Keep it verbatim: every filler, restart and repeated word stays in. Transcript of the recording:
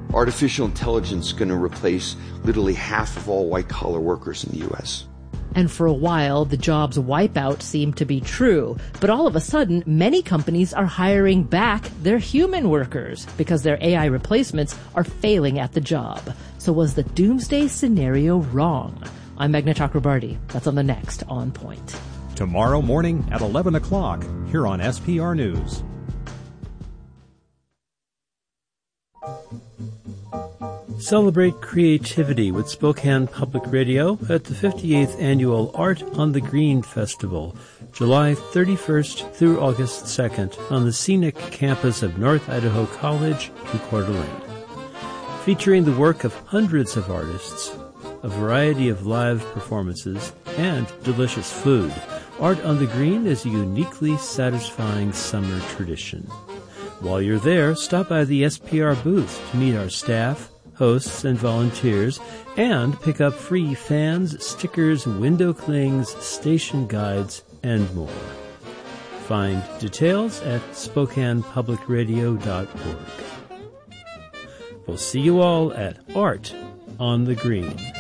artificial intelligence is going to replace literally half of all white-collar workers in the U S. And for a while, the jobs wipeout seemed to be true. But all of a sudden, many companies are hiring back their human workers because their A I replacements are failing at the job. So was the doomsday scenario wrong? I'm Meghna Chakrabarty. That's on the next On Point. Tomorrow morning at eleven o'clock here on S P R News. Celebrate creativity with Spokane Public Radio at the fifty-eighth Annual Art on the Green Festival, July thirty-first through August second on the scenic campus of North Idaho College in Coeur d'Alene. Featuring the work of hundreds of artists, a variety of live performances, and delicious food, Art on the Green is a uniquely satisfying summer tradition. While you're there, stop by the S P R booth to meet our staff, hosts, and volunteers, and pick up free fans, stickers, window clings, station guides, and more. Find details at spokane public radio dot org. We'll see you all at Art on the Green.